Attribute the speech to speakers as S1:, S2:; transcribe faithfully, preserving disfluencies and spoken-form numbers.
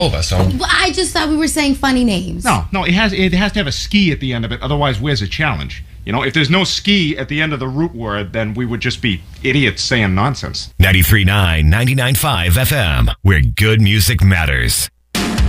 S1: over, so.
S2: Well, I just thought we were saying funny names.
S3: No, no, it has it has to have a ski at the end of it. Otherwise, where's a challenge? You know, if there's no ski at the end of the root word, then we would just be idiots saying nonsense.
S4: ninety-three point nine, ninety-nine point five F M, where good music matters.